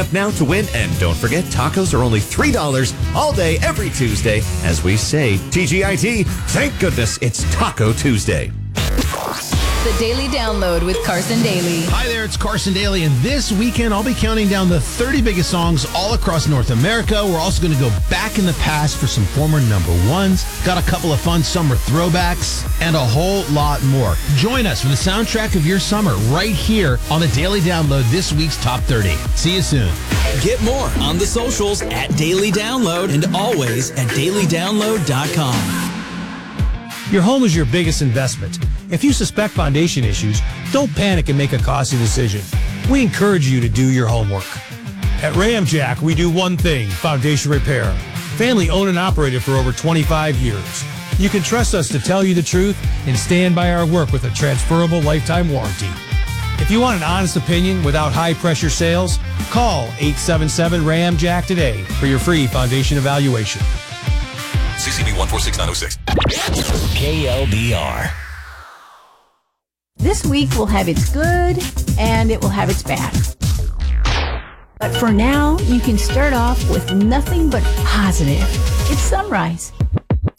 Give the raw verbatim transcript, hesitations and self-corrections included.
up now to win, and don't forget, tacos are only three dollars all day, every Tuesday. As we say, T G I T, thank goodness it's Taco Tuesday. The Daily Download with Carson Daly. Hi there, it's Carson Daly, and this weekend I'll be counting down the thirty biggest songs all across North America. We're also going to go back in the past for some former number ones, got a couple of fun summer throwbacks, and a whole lot more. Join us for the soundtrack of your summer right here on the Daily Download, this week's Top thirty. See you soon. Get more on the socials at Daily Download and always at daily download dot com. Your home is your biggest investment. If you suspect foundation issues, don't panic and make a costly decision. We encourage you to do your homework. At Ramjack, we do one thing, foundation repair. Family owned and operated for over twenty-five years. You can trust us to tell you the truth and stand by our work with a transferable lifetime warranty. If you want an honest opinion without high-pressure sales, call eight seven seven RAM-JACK today for your free foundation evaluation. C C B one four six nine oh six. K L B R. This week will have its good and it will have its bad. But for now, you can start off with nothing but positive. It's sunrise.